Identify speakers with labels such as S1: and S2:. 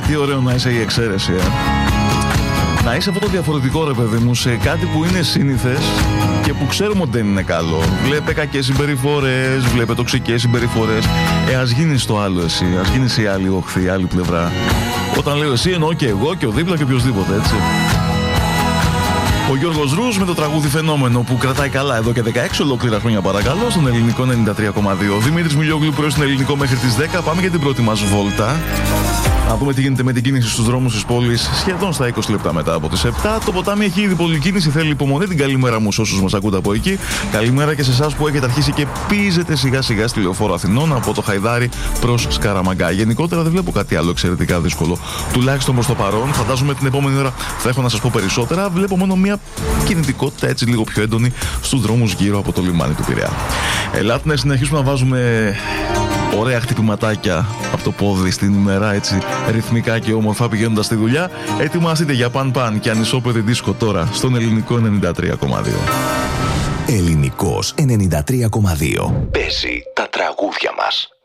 S1: Τι ωραίο να είσαι η εξαίρεση, Να είσαι αυτό το διαφορετικό, ρε παιδί μου, σε κάτι που είναι σύνηθες και που ξέρουμε ότι δεν είναι καλό. Βλέπε κακές συμπεριφορές, βλέπε τοξικές συμπεριφορές. Ας γίνεις το άλλο εσύ, ας γίνεις η άλλη όχθη, η άλλη πλευρά. Όταν λέω εσύ εννοώ και εγώ και ο δίπλα και οποιοσδήποτε, έτσι. Ο Γιώργος Ρούς με το τραγούδι Φαινόμενο που κρατάει καλά εδώ και 16 ολόκληρα χρόνια, παρακαλώ, στον ελληνικό 93,2. Δημήτρης Μιλιόγλου πρωί στον ελληνικό μέχρι τις 10. Πάμε για την πρώτη μας βόλτα. Να δούμε τι γίνεται με την κίνηση στους δρόμους της πόλης σχεδόν στα 20 λεπτά μετά από τις 7. Το ποτάμι έχει ήδη πολλή κίνηση, θέλει υπομονή. Την καλημέρα μου σε όσους μας ακούτε από εκεί. Καλημέρα και σε εσάς που έχετε αρχίσει και πίζετε σιγά σιγά στη Λεωφόρο Αθηνών από το Χαϊδάρι προς Σκαραμαγκά. Γενικότερα δεν βλέπω κάτι άλλο εξαιρετικά δύσκολο. Τουλάχιστον προς το παρόν. Φαντάζομαι την επόμενη ώρα θα έχω να σας πω περισσότερα. Βλέπω μόνο μια κινητικότητα έτσι λίγο πιο έντονη στους δρόμους γύρω από το λιμάνι του Πειραιά. Ελάτε να συνεχίσουμε να βάζουμε ωραία χτυπηματάκια από το πόδι στην ημέρα, έτσι ρυθμικά και όμορφα πηγαίνοντας στη δουλειά. Ετοιμαστείτε για παν και ανισόπεδη δίσκο τώρα στον ελληνικό 93,2.
S2: Ελληνικός 93,2. Παίζει τα τραγούδια μας.